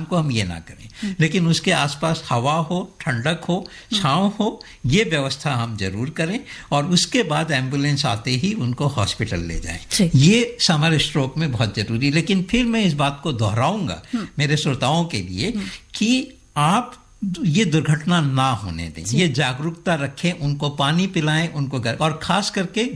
को हम ये ना करें, लेकिन उसके आसपास हवा हो, ठंडक हो, छांव हो, ये व्यवस्था हम जरूर करें और उसके बाद एम्बुलेंस आते ही उनको हॉस्पिटल ले जाएं। ये समर स्ट्रोक में बहुत जरूरी। लेकिन फिर मैं इस बात को दोहराऊंगा मेरे श्रोताओं के लिए कि आप ये दुर्घटना ना होने दें, ये जागरूकता रखें, उनको पानी पिलाएं, उनको और खास करके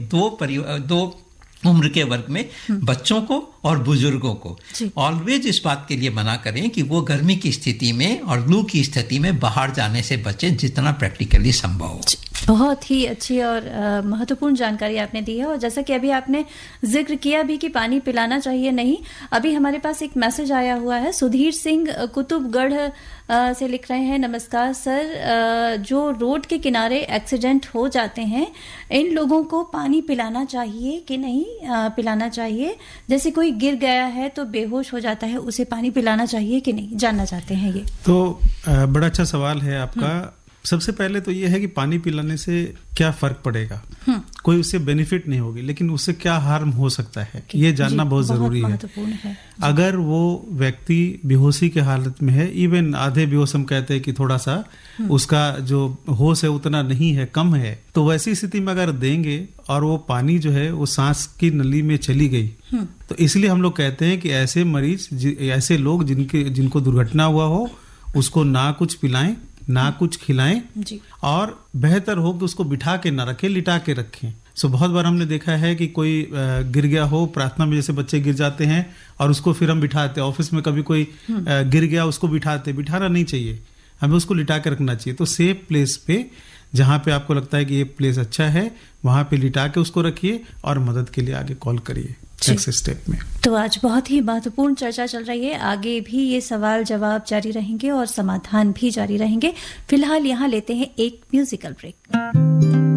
दो उम्र के वर्ग में बच्चों को और बुजुर्गों को ऑलवेज इस बात के लिए मना करें कि वो गर्मी की स्थिति में और लू की स्थिति में बाहर जाने से बचें जितना प्रैक्टिकली संभव हो। बहुत ही अच्छी और महत्वपूर्ण जानकारी आपने दी है। और जैसा कि अभी आपने जिक्र किया भी कि पानी पिलाना चाहिए नहीं, अभी हमारे पास एक मैसेज आया हुआ है। सुधीर सिंह कुतुबगढ़ से लिख रहे हैं, नमस्कार सर, जो रोड के किनारे एक्सीडेंट हो जाते हैं इन लोगों को पानी पिलाना चाहिए कि नहीं पिलाना चाहिए? जैसे कोई गिर गया है तो बेहोश हो जाता है, उसे पानी पिलाना चाहिए कि नहीं, जानना चाहते हैं ये। तो बड़ा अच्छा सवाल है आपका। सबसे पहले तो ये है कि पानी पिलाने से क्या फर्क पड़ेगा, कोई उससे बेनिफिट नहीं होगी, लेकिन उससे क्या हार्म हो सकता है ये जानना बहुत जरूरी है। अगर वो व्यक्ति बेहोशी के हालत में है, इवन आधे बेहोश हम कहते हैं कि थोड़ा सा उसका जो होश है उतना नहीं है, कम है, तो वैसी स्थिति में अगर देंगे और वो पानी जो है वो सांस की नली में चली गई, तो इसलिए हम लोग कहते हैं कि ऐसे मरीज, ऐसे लोग जिनको दुर्घटना हुआ हो, उसको ना कुछ पिलाएं ना कुछ खिलाएं और बेहतर हो कि उसको बिठा के ना रखें, लिटा के रखें। बहुत बार हमने देखा है कि कोई गिर गया हो, प्रार्थना में जैसे बच्चे गिर जाते हैं और उसको फिर हम बिठाते, ऑफिस में कभी कोई गिर गया उसको बिठाना नहीं चाहिए, हमें उसको लिटा के रखना चाहिए। तो सेफ प्लेस पे, जहाँ पे आपको लगता है कि ये प्लेस अच्छा है, वहां पे लिटा के उसको रखिए और मदद के लिए आगे कॉल करिए नेक्स्ट स्टेप में। तो आज बहुत ही महत्वपूर्ण चर्चा चल रही है, आगे भी ये सवाल जवाब जारी रहेंगे और समाधान भी जारी रहेंगे। फिलहाल यहाँ लेते हैं एक म्यूजिकल ब्रेक।